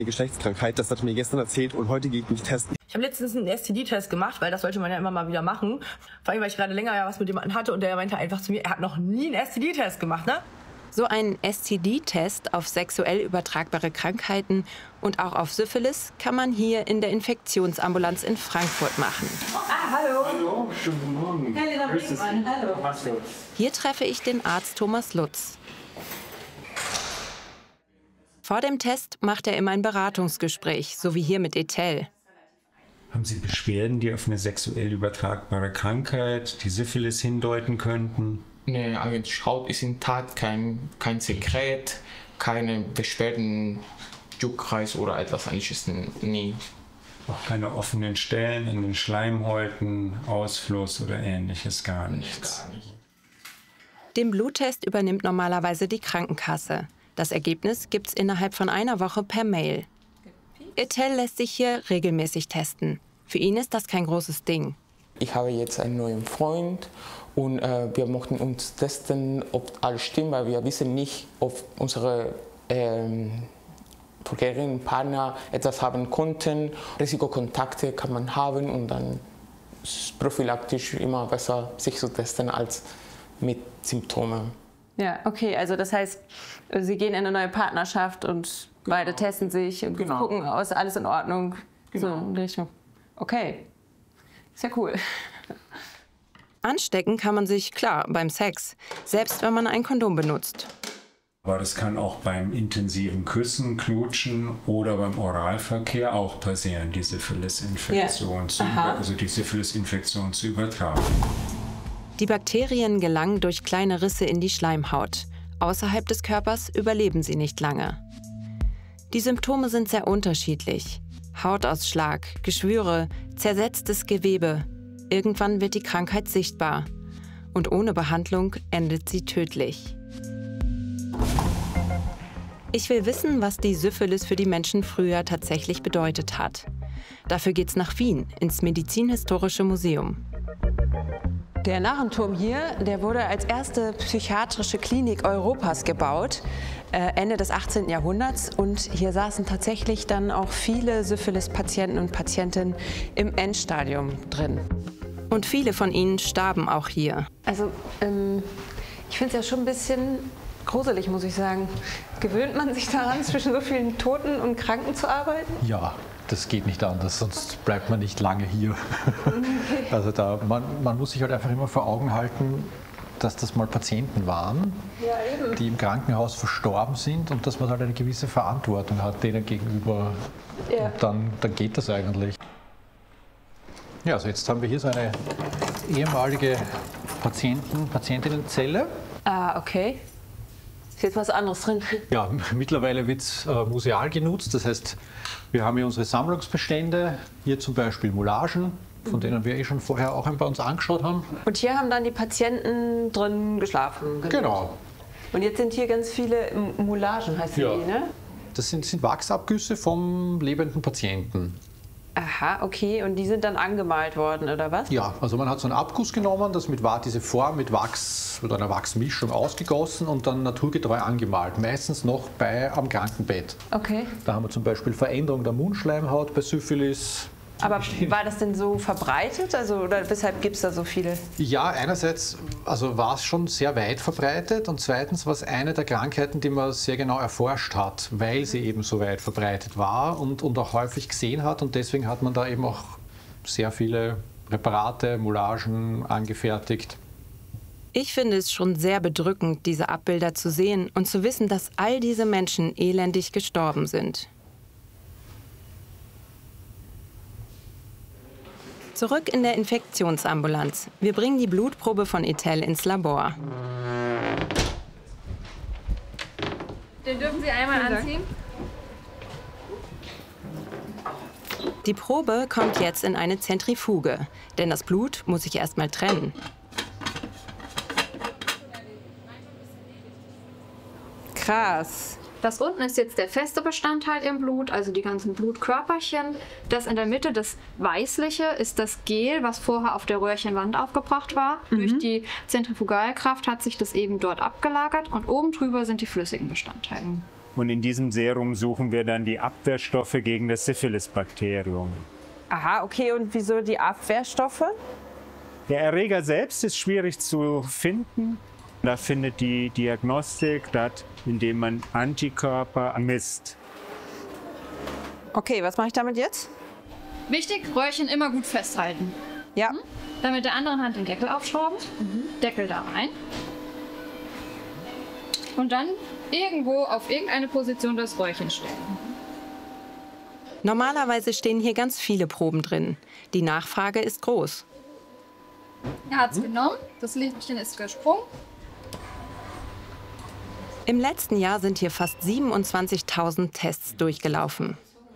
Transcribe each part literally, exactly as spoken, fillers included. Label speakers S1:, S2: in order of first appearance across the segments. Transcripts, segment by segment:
S1: Geschlechtskrankheit, das hat er mir gestern erzählt und heute geht mich testen.
S2: Ich habe letztens einen S T D-Test gemacht, weil das sollte man ja immer mal wieder machen. Vor allem, weil ich gerade länger ja was mit jemandem hatte und der meinte einfach zu mir, er hat noch nie einen S T D-Test gemacht, ne?
S3: So einen S T D-Test auf sexuell übertragbare Krankheiten und auch auf Syphilis kann man hier in der Infektionsambulanz in Frankfurt machen.
S2: Ah, hallo.
S4: Hallo, schönen guten Morgen.
S2: Helena Brinkmann, hallo.
S3: Hier treffe ich den Arzt Thomas Lutz. Vor dem Test macht er immer ein Beratungsgespräch, so wie hier mit Ethel.
S4: Haben Sie Beschwerden, die auf eine sexuell übertragbare Krankheit, die Syphilis, hindeuten könnten?
S5: Nee, eigentlich Haut ist intakt, kein, kein Sekret, keine Beschwerden, Juckreiz oder etwas ähnliches, nie.
S4: Auch keine offenen Stellen in den Schleimhäuten, Ausfluss oder ähnliches, gar nichts.
S5: Gar nicht.
S3: Den Bluttest übernimmt normalerweise die Krankenkasse. Das Ergebnis gibt's innerhalb von einer Woche per Mail. Ethel lässt sich hier regelmäßig testen. Für ihn ist das kein großes Ding.
S5: Ich habe jetzt einen neuen Freund und äh, wir möchten uns testen, ob alles stimmt, weil wir wissen nicht, ob unsere ähm, vorherigen Partner etwas haben konnten. Risikokontakte kann man haben und dann ist es prophylaktisch immer besser, sich zu testen als mit Symptomen.
S6: Ja, okay, also das heißt, Sie gehen in eine neue Partnerschaft und genau. beide testen sich und genau. gucken, ist alles in Ordnung. Genau. So in die Richtung. Okay, ist ja cool.
S3: Anstecken kann man sich, klar, beim Sex, selbst wenn man ein Kondom benutzt.
S4: Aber das kann auch beim intensiven Küssen, Knutschen oder beim Oralverkehr auch passieren, die Syphilis-Infektion, ja. also die Syphilis-Infektion zu übertragen.
S3: Die Bakterien gelangen durch kleine Risse in die Schleimhaut. Außerhalb des Körpers überleben sie nicht lange. Die Symptome sind sehr unterschiedlich. Hautausschlag, Geschwüre, zersetztes Gewebe. Irgendwann wird die Krankheit sichtbar. Und ohne Behandlung endet sie tödlich. Ich will wissen, was die Syphilis für die Menschen früher tatsächlich bedeutet hat. Dafür geht's nach Wien, ins Medizinhistorische Museum.
S6: Der Narrenturm hier, der wurde als erste psychiatrische Klinik Europas gebaut, äh, Ende des achtzehnten Jahrhunderts. Und hier saßen tatsächlich dann auch viele Syphilis-Patienten und Patientinnen im Endstadium drin.
S3: Und viele von ihnen starben auch hier.
S6: Also ähm, ich finde es ja schon ein bisschen gruselig, muss ich sagen. Gewöhnt man sich daran, zwischen so vielen Toten und Kranken zu arbeiten?
S7: Ja. Das geht nicht anders, sonst bleibt man nicht lange hier. Okay. Also da, man, man muss sich halt einfach immer vor Augen halten, dass das mal Patienten waren,
S6: ja, eben.
S7: die im Krankenhaus verstorben sind und dass man halt eine gewisse Verantwortung hat denen gegenüber. Ja. Und dann, dann geht das eigentlich. Ja, also jetzt haben wir hier so eine ehemalige Patienten, Patientinnenzelle.
S6: Ah, okay. Ist jetzt was anderes drin?
S7: Ja, mittlerweile wird es äh, museal genutzt. Das heißt, wir haben hier unsere Sammlungsbestände, hier zum Beispiel Moulagen, von denen wir eh schon vorher auch ein paar uns angeschaut haben.
S6: Und hier haben dann die Patienten drin geschlafen?
S7: Genau.
S6: Und jetzt sind hier ganz viele Moulagen, heißen
S7: ja.
S6: die, ne?
S7: Das sind, sind Wachsabgüsse vom lebenden Patienten.
S6: Aha, okay. Und die sind dann angemalt worden, oder was?
S7: Ja, also man hat so einen Abguss genommen, das mit diese Form mit Wachs oder einer Wachsmischung ausgegossen und dann naturgetreu angemalt. Meistens noch bei am Krankenbett.
S6: Okay.
S7: Da haben wir zum Beispiel Veränderung der Mundschleimhaut bei Syphilis.
S6: Aber war das denn so verbreitet? Also, oder weshalb gibt es da so viele?
S7: Ja, einerseits also war es schon sehr weit verbreitet und zweitens war es eine der Krankheiten, die man sehr genau erforscht hat, weil sie eben so weit verbreitet war und, und auch häufig gesehen hat. Und deswegen hat man da eben auch sehr viele Präparate, Moulagen angefertigt.
S3: Ich finde es schon sehr bedrückend, diese Abbilder zu sehen und zu wissen, dass all diese Menschen elendig gestorben sind. Zurück in der Infektionsambulanz. Wir bringen die Blutprobe von Ethel ins Labor.
S8: Den dürfen Sie einmal anziehen.
S3: Die Probe kommt jetzt in eine Zentrifuge, denn das Blut muss sich erst mal trennen.
S6: Krass.
S8: Das unten ist jetzt der feste Bestandteil im Blut, also die ganzen Blutkörperchen. Das in der Mitte, das Weißliche, ist das Gel, was vorher auf der Röhrchenwand aufgebracht war. Mhm. Durch die Zentrifugalkraft hat sich das eben dort abgelagert und oben drüber sind die flüssigen Bestandteile.
S4: Und in diesem Serum suchen wir dann die Abwehrstoffe gegen das Syphilis-Bakterium.
S6: Aha, okay. Und wieso die Abwehrstoffe?
S4: Der Erreger selbst ist schwierig zu finden. Da findet die Diagnostik statt, indem man Antikörper misst.
S6: Okay, was mache ich damit jetzt?
S8: Wichtig, Röhrchen immer gut festhalten.
S6: Ja.
S8: Mhm. Dann mit der anderen Hand den Deckel aufschrauben, mhm. Deckel da rein. Und dann irgendwo auf irgendeine Position das Röhrchen stellen.
S3: Normalerweise stehen hier ganz viele Proben drin. Die Nachfrage ist groß.
S8: Er hat es genommen, das Lichtchen ist gesprungen.
S3: Im letzten Jahr sind hier fast siebenundzwanzigtausend Tests durchgelaufen.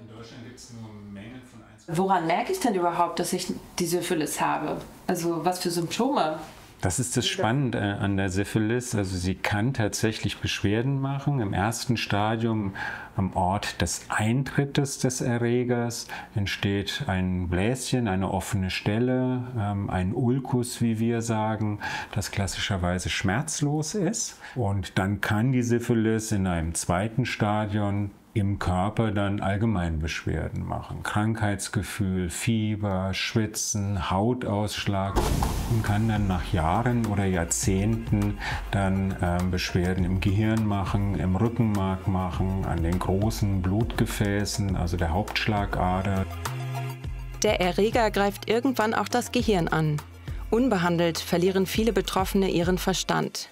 S6: Woran merke ich denn überhaupt, dass ich die Syphilis habe? Also was für Symptome?
S4: Das ist das Spannende an der Syphilis. Also sie kann tatsächlich Beschwerden machen. Im ersten Stadium, am Ort des Eintrittes des Erregers, entsteht ein Bläschen, eine offene Stelle, ähm, ein Ulkus, wie wir sagen, das klassischerweise schmerzlos ist. Und dann kann die Syphilis in einem zweiten Stadium im Körper dann Allgemeinbeschwerden machen. Krankheitsgefühl, Fieber, Schwitzen, Hautausschlag und kann dann nach Jahren oder Jahrzehnten dann äh, Beschwerden im Gehirn machen, im Rückenmark machen, an den großen Blutgefäßen, also der Hauptschlagader.
S3: Der Erreger greift irgendwann auch das Gehirn an. Unbehandelt verlieren viele Betroffene ihren Verstand.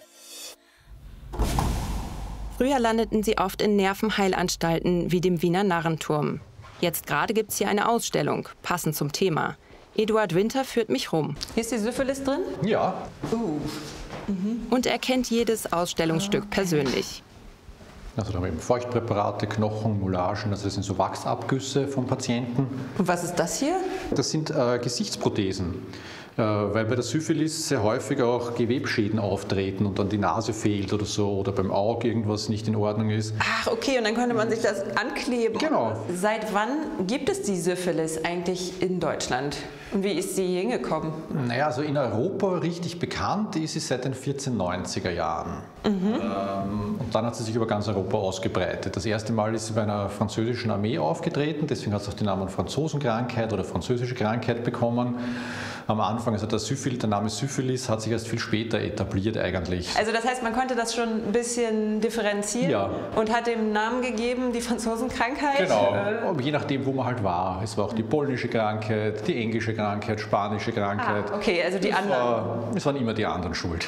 S3: Früher landeten sie oft in Nervenheilanstalten wie dem Wiener Narrenturm. Jetzt gerade gibt es hier eine Ausstellung, passend zum Thema. Eduard Winter führt mich rum.
S6: Hier ist die Syphilis drin?
S7: Ja.
S6: Uh.
S3: Mhm. Und er kennt jedes Ausstellungsstück persönlich.
S7: Also da haben wir eben Feuchtpräparate, Knochen, Moulagen, also das sind so Wachsabgüsse vom Patienten.
S6: Und was ist das hier?
S7: Das sind äh, Gesichtsprothesen. Äh, weil bei der Syphilis sehr häufig auch Gewebschäden auftreten und dann die Nase fehlt oder so oder beim Auge irgendwas nicht in Ordnung ist.
S6: Ach, okay, und dann könnte man sich das ankleben.
S7: Genau.
S6: Seit wann gibt es die Syphilis eigentlich in Deutschland? Und wie ist sie hingekommen?
S7: Naja, also in Europa richtig bekannt ist sie seit den vierzehnhundertneunziger Jahren. Mhm. Ähm, und dann hat sie sich über ganz Europa ausgebreitet. Das erste Mal ist sie bei einer französischen Armee aufgetreten, deswegen hat es auch den Namen Franzosenkrankheit oder französische Krankheit bekommen. Am Anfang, also der, Syphil, der Name Syphilis hat sich erst viel später etabliert eigentlich.
S6: Also das heißt, man konnte das schon ein bisschen differenzieren
S7: ja.
S6: und hat dem Namen gegeben, die Franzosenkrankheit?
S7: Genau,
S6: äh.
S7: je nachdem, wo man halt war. Es war auch die polnische Krankheit, die englische Krankheit, spanische Krankheit.
S6: Ah, okay, also die
S7: es
S6: anderen.
S7: War, es waren immer die anderen schuld.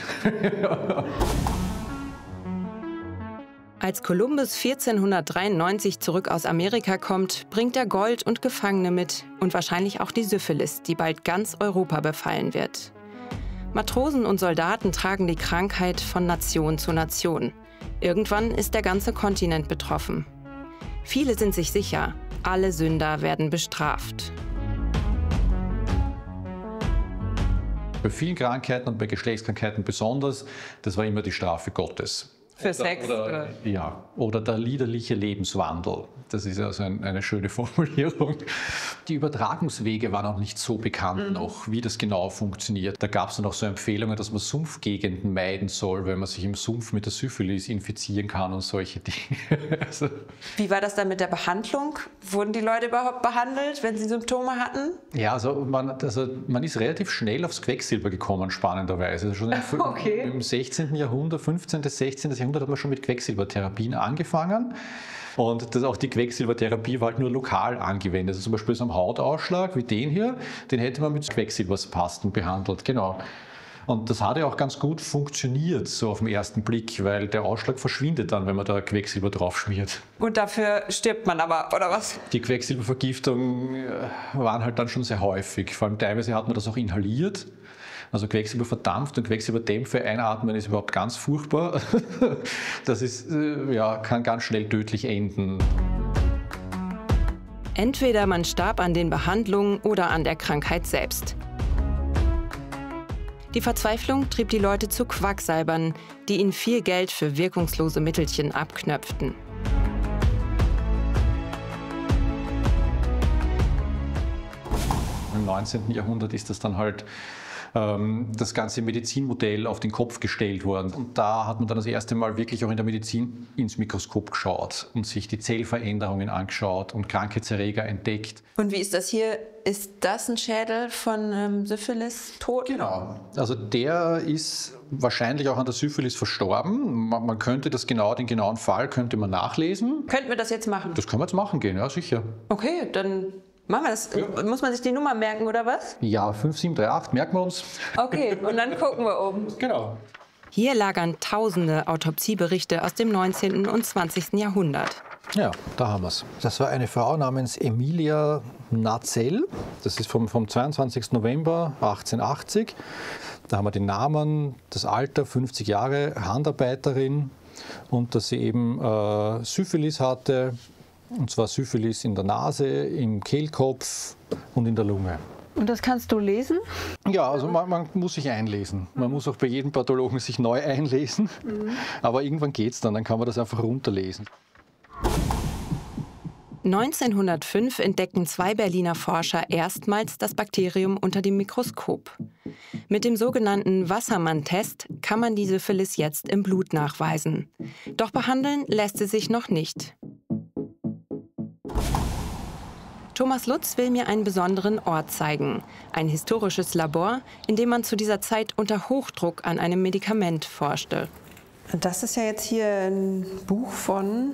S3: Als Kolumbus vierzehnhundertdreiundneunzig zurück aus Amerika kommt, bringt er Gold und Gefangene mit und wahrscheinlich auch die Syphilis, die bald ganz Europa befallen wird. Matrosen und Soldaten tragen die Krankheit von Nation zu Nation. Irgendwann ist der ganze Kontinent betroffen. Viele sind sich sicher, alle Sünder werden bestraft.
S7: Bei vielen Krankheiten und bei Geschlechtskrankheiten besonders, das war immer die Strafe Gottes.
S6: Für
S7: oder,
S6: Sex?
S7: Oder,
S6: oder?
S7: Ja, oder der liederliche Lebenswandel. Das ist also ein, eine schöne Formulierung. Die Übertragungswege waren auch nicht so bekannt mhm. noch, wie das genau funktioniert. Da gab es dann auch so Empfehlungen, dass man Sumpfgegenden meiden soll, weil man sich im Sumpf mit der Syphilis infizieren kann und solche Dinge. Also
S6: wie war das dann mit der Behandlung? Wurden die Leute überhaupt behandelt, wenn sie Symptome hatten?
S7: Ja, also man, also man ist relativ schnell aufs Quecksilber gekommen, spannenderweise. Also schon im,
S6: okay.
S7: im sechzehnten Jahrhundert, fünfzehnten, sechzehnten Jahrhundert hat man schon mit Quecksilbertherapien angefangen. Und das, auch die Quecksilbertherapie war halt nur lokal angewendet. Also zum Beispiel so ein Hautausschlag wie den hier, den hätte man mit Quecksilberpasten behandelt. Genau. Und das hat ja auch ganz gut funktioniert, so auf den ersten Blick, weil der Ausschlag verschwindet dann, wenn man da Quecksilber drauf schmiert.
S6: Und dafür stirbt man aber, oder was?
S7: Die Quecksilbervergiftungen waren halt dann schon sehr häufig. Vor allem teilweise hat man das auch inhaliert. Also Quecksilber verdampft und Quecksilberdämpfe einatmen ist überhaupt ganz furchtbar. Das ist, ja, kann ganz schnell tödlich enden.
S3: Entweder man starb an den Behandlungen oder an der Krankheit selbst. Die Verzweiflung trieb die Leute zu Quacksalbern, die ihnen viel Geld für wirkungslose Mittelchen abknöpften.
S7: Im neunzehnten Jahrhundert ist das dann halt ähm, das ganze Medizinmodell auf den Kopf gestellt worden. Und da hat man dann das erste Mal wirklich auch in der Medizin ins Mikroskop geschaut und sich die Zellveränderungen angeschaut und Krankheitserreger entdeckt.
S6: Und wie ist das hier? Ist das ein Schädel von ähm, Syphilis tot?
S7: Genau. Also der ist wahrscheinlich auch an der Syphilis verstorben. Man, man könnte das genau, den genauen Fall könnte man nachlesen.
S6: Könnten wir das jetzt machen?
S7: Das können wir jetzt machen gehen, ja sicher.
S6: Okay, dann machen wir das. Ja. Muss man sich die Nummer merken oder was?
S7: Ja, fünf sieben drei acht, merken wir uns.
S6: Okay, und dann gucken wir oben.
S7: Genau.
S3: Hier lagern tausende Autopsieberichte aus dem neunzehnten und zwanzigsten Jahrhundert.
S7: Ja, da haben wir es. Das war eine Frau namens Emilia Nazell. Das ist vom, vom zweiundzwanzigsten November achtzehnhundertachtzig. Da haben wir den Namen, das Alter, fünfzig Jahre, Handarbeiterin und dass sie eben äh, Syphilis hatte. Und zwar Syphilis in der Nase, im Kehlkopf und in der Lunge.
S6: Und das kannst du lesen?
S7: Ja, also man, man muss sich einlesen. Man muss auch bei jedem Pathologen sich neu einlesen. Mhm. Aber irgendwann geht es dann, dann kann man das einfach runterlesen.
S3: neunzehnhundertfünf entdecken zwei Berliner Forscher erstmals das Bakterium unter dem Mikroskop. Mit dem sogenannten Wassermann-Test kann man die Syphilis jetzt im Blut nachweisen. Doch behandeln lässt sie sich noch nicht. Thomas Lutz will mir einen besonderen Ort zeigen. Ein historisches Labor, in dem man zu dieser Zeit unter Hochdruck an einem Medikament forschte.
S6: Das ist ja jetzt hier ein Buch von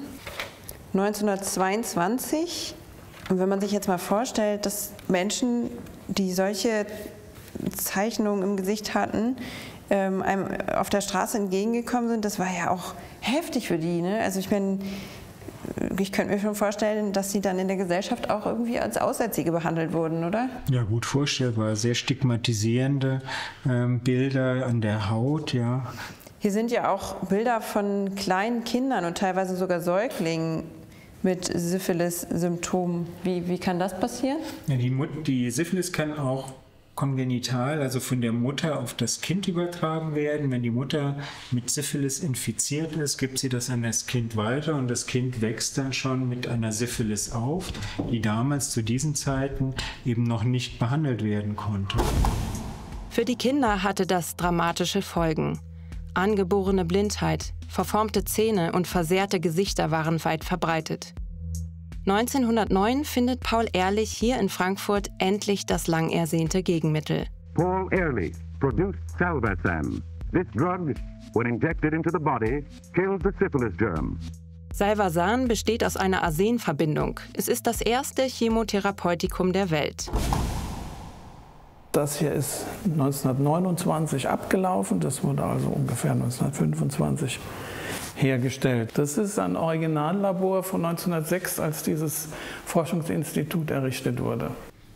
S6: neunzehnhundertzweiundzwanzig. Und wenn man sich jetzt mal vorstellt, dass Menschen, die solche Zeichnungen im Gesicht hatten, ähm, einem auf der Straße entgegengekommen sind, das war ja auch heftig für die, ne? Also ich meine, ich könnte mir schon vorstellen, dass sie dann in der Gesellschaft auch irgendwie als Aussätzige behandelt wurden, oder?
S4: Ja, gut vorstellbar. Sehr stigmatisierende ähm, Bilder an der Haut, ja.
S6: Hier sind ja auch Bilder von kleinen Kindern und teilweise sogar Säuglingen mit Syphilis-Symptomen. Wie, wie kann das passieren?
S4: Ja, die, Mut die Syphilis kann auch kongenital, also von der Mutter auf das Kind übertragen werden. Wenn die Mutter mit Syphilis infiziert ist, gibt sie das an das Kind weiter und das Kind wächst dann schon mit einer Syphilis auf, die damals zu diesen Zeiten eben noch nicht behandelt werden konnte.
S3: Für die Kinder hatte das dramatische Folgen. Angeborene Blindheit, verformte Zähne und versehrte Gesichter waren weit verbreitet. neunzehnhundertneun findet Paul Ehrlich hier in Frankfurt endlich das lang ersehnte Gegenmittel.
S9: Paul Ehrlich produced Salvarsan. This drug, when injected into the body, kills the syphilis germ.
S3: Salvarsan besteht aus einer Arsenverbindung. Es ist das erste Chemotherapeutikum der Welt.
S10: Das hier ist neunzehnhundertneunundzwanzig abgelaufen. Das wurde also ungefähr neunzehnhundertfünfundzwanzig hergestellt. Das ist ein Originallabor von neunzehnhundertsechs, als dieses Forschungsinstitut errichtet wurde.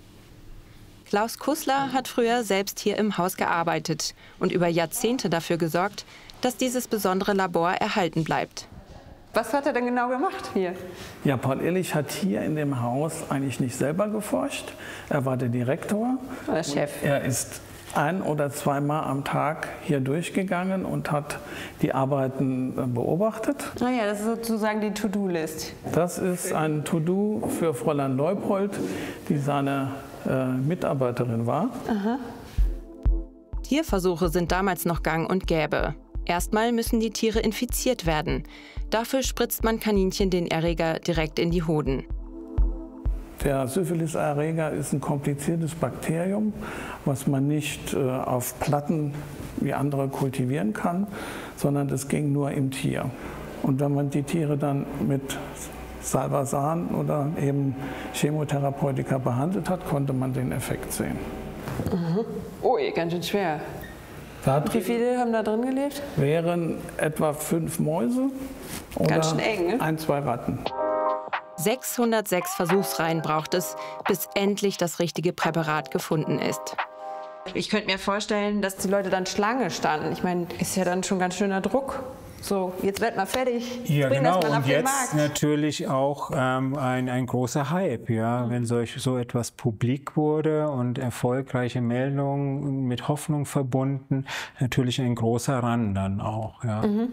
S3: Klaus Kussler hat früher selbst hier im Haus gearbeitet und über Jahrzehnte dafür gesorgt, dass dieses besondere Labor erhalten bleibt.
S6: Was hat er denn genau gemacht hier?
S10: Ja, Paul Ehrlich hat hier in dem Haus eigentlich nicht selber geforscht. Er war der Direktor.
S6: Der Chef.
S10: Er ist ein- oder zweimal am Tag hier durchgegangen und hat die Arbeiten beobachtet.
S6: Ah ja, das ist sozusagen die To-Do-List.
S10: Das ist ein To-Do für Fräulein Leupold, die seine äh, Mitarbeiterin war.
S6: Aha.
S3: Tierversuche sind damals noch gang und gäbe. Erstmal müssen die Tiere infiziert werden. Dafür spritzt man Kaninchen den Erreger direkt in die Hoden.
S10: Der Syphilis-Erreger ist ein kompliziertes Bakterium, was man nicht äh, auf Platten wie andere kultivieren kann, sondern das ging nur im Tier. Und wenn man die Tiere dann mit Salvarsan oder eben Chemotherapeutika behandelt hat, konnte man den Effekt sehen.
S6: Mhm. Oh, ganz schön schwer. Wie viele haben da drin gelebt?
S10: Wären etwa fünf Mäuse oder
S6: Ganz schön eng, ne?
S10: ein, zwei Ratten.
S3: sechshundertsechs Versuchsreihen braucht es, bis endlich das richtige Präparat gefunden ist.
S6: Ich könnte mir vorstellen, dass die Leute dann Schlange standen. Ich meine, ist ja dann schon ganz schöner Druck. So, jetzt wird mal fertig.
S4: Ja,
S6: Bring
S4: genau.
S6: das mal auf
S4: Und
S6: den
S4: jetzt
S6: Markt.
S4: natürlich auch ähm, ein, ein großer Hype, ja, wenn solch, so etwas publik wurde und erfolgreiche Meldungen mit Hoffnung verbunden, natürlich ein großer Run dann auch. Ja.
S6: Mhm.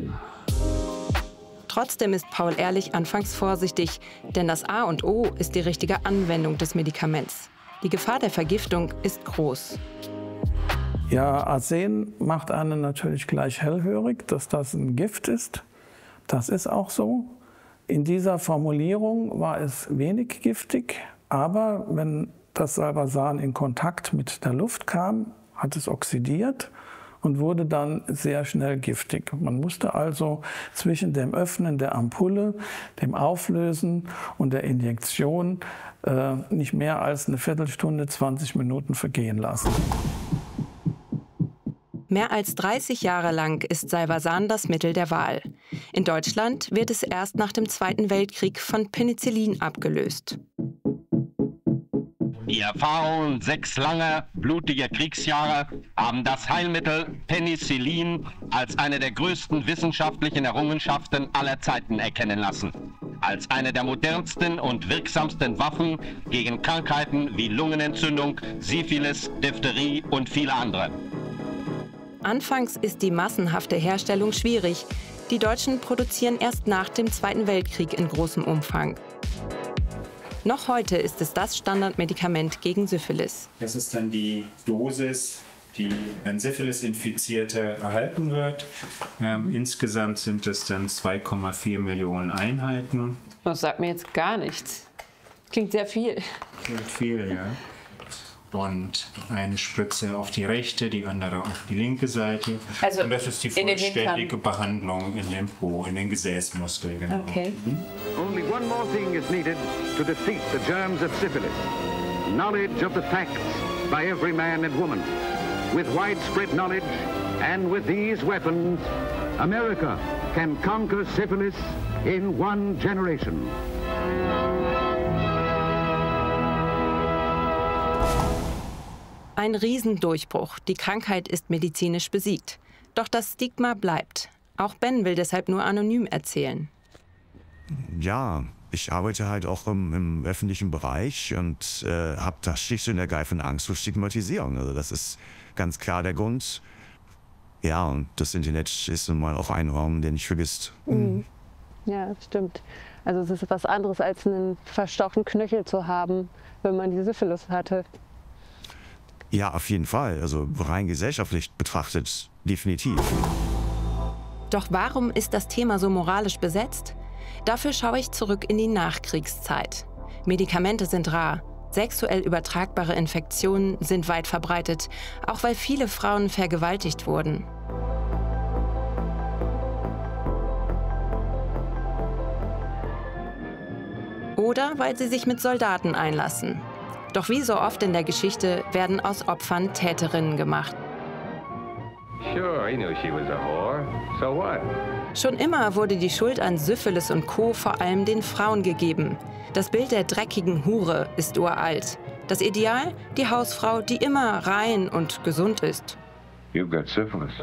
S3: Trotzdem ist Paul Ehrlich anfangs vorsichtig, denn das A und O ist die richtige Anwendung des Medikaments. Die Gefahr der Vergiftung ist groß.
S10: Ja, Arsen macht einen natürlich gleich hellhörig, dass das ein Gift ist. Das ist auch so. In dieser Formulierung war es wenig giftig, aber wenn das Salvarsan in Kontakt mit der Luft kam, hat es oxidiert und wurde dann sehr schnell giftig. Man musste also zwischen dem Öffnen der Ampulle, dem Auflösen und der Injektion äh, nicht mehr als eine Viertelstunde, zwanzig Minuten vergehen lassen.
S3: Mehr als dreißig Jahre lang ist Salvarsan das Mittel der Wahl. In Deutschland wird es erst nach dem Zweiten Weltkrieg von Penicillin abgelöst.
S11: Die Erfahrungen sechs langer, blutiger Kriegsjahre haben das Heilmittel Penicillin als eine der größten wissenschaftlichen Errungenschaften aller Zeiten erkennen lassen. Als eine der modernsten und wirksamsten Waffen gegen Krankheiten wie Lungenentzündung, Syphilis, Diphtherie und viele andere.
S3: Anfangs ist die massenhafte Herstellung schwierig. Die Deutschen produzieren erst nach dem Zweiten Weltkrieg in großem Umfang. Noch heute ist es das Standardmedikament gegen Syphilis.
S4: Das ist dann die Dosis, die ein Syphilis-Infizierter erhalten wird. Ähm, insgesamt sind es dann zwei Komma vier Millionen Einheiten.
S6: Das sagt mir jetzt gar nichts. Klingt sehr viel.
S4: Klingt viel, ja. Und eine Spritze auf die rechte, die andere auf die linke Seite.
S6: Also
S4: und das ist die vollständige Behandlung in den Po, in den Gesäßmuskel. Genau.
S6: Okay.
S4: Mhm.
S9: Only one more thing is needed to defeat the germs of syphilis. Knowledge of the facts by every man and woman. With widespread knowledge and with these weapons, America can conquer syphilis in one generation.
S3: Ein Riesendurchbruch. Die Krankheit ist medizinisch besiegt. Doch das Stigma bleibt. Auch Ben will deshalb nur anonym erzählen.
S12: Ja, ich arbeite halt auch im, im öffentlichen Bereich und äh, habe da schlicht und ergreifend Angst vor Stigmatisierung. Also das ist ganz klar der Grund. Ja, und das Internet ist nun mal auch ein Raum, den ich vergisst.
S6: Mhm. Ja, stimmt. Also es ist was anderes, als einen verstauchten Knöchel zu haben, wenn man die Syphilis hatte.
S12: Ja, auf jeden Fall. Also rein gesellschaftlich betrachtet definitiv.
S3: Doch warum ist das Thema so moralisch besetzt? Dafür schaue ich zurück in die Nachkriegszeit. Medikamente sind rar. Sexuell übertragbare Infektionen sind weit verbreitet, auch weil viele Frauen vergewaltigt wurden. Oder weil sie sich mit Soldaten einlassen. Doch wie so oft in der Geschichte werden aus Opfern Täterinnen gemacht.
S13: Sure, he knew she was a whore. So what?
S3: Schon immer wurde die Schuld an Syphilis und Co. vor allem den Frauen gegeben. Das Bild der dreckigen Hure ist uralt. Das Ideal? Die Hausfrau, die immer rein und gesund ist.
S13: You've got syphilis.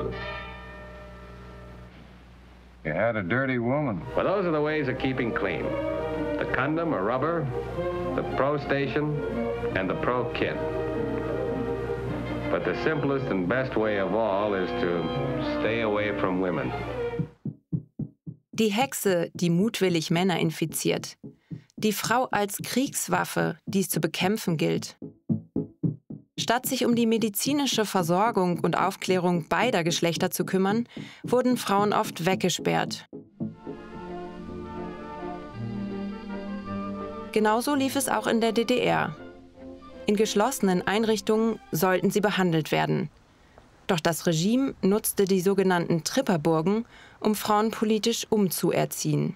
S13: You had a dirty woman. Well, those are the ways of keeping clean. The condom or rubber, the Pro Station, and the Pro Kit. But the simplest and best way of all is to stay away from women.
S3: Die Hexe, die mutwillig Männer infiziert. Die Frau als Kriegswaffe, die es zu bekämpfen gilt. Statt sich um die medizinische Versorgung und Aufklärung beider Geschlechter zu kümmern, wurden Frauen oft weggesperrt. Genauso lief es auch in der D D R. In geschlossenen Einrichtungen sollten sie behandelt werden. Doch das Regime nutzte die sogenannten Tripperburgen, um Frauen politisch umzuerziehen.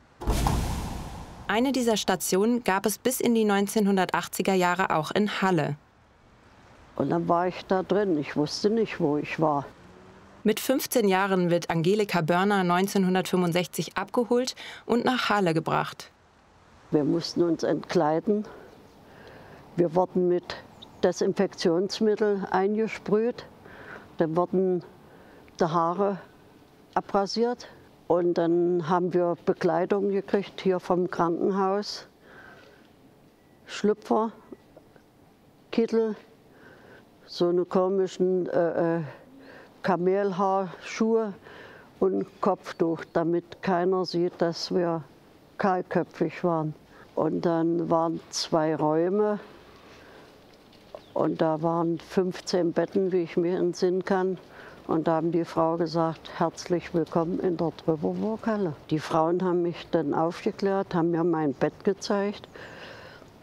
S3: Eine dieser Stationen gab es bis in die neunzehnhundertachtziger Jahre auch in Halle.
S14: Und dann war ich da drin. Ich wusste nicht, wo ich war.
S3: Mit fünfzehn Jahren wird Angelika Börner neunzehnhundertfünfundsechzig abgeholt und nach Halle gebracht.
S14: Wir mussten uns entkleiden. Wir wurden mit Desinfektionsmittel eingesprüht. Dann wurden die Haare abrasiert. Und dann haben wir Bekleidung gekriegt hier vom Krankenhaus. Schlüpfer, Kittel, so eine komischen äh, Kamelhaarschuhe und Kopftuch, damit keiner sieht, dass wir kahlköpfig waren. Und dann waren zwei Räume Und da waren fünfzehn Betten, wie ich mir entsinnen kann. Und da haben die Frau gesagt, herzlich willkommen in der Trübberburg-Halle. Die Frauen haben mich dann aufgeklärt, haben mir mein Bett gezeigt.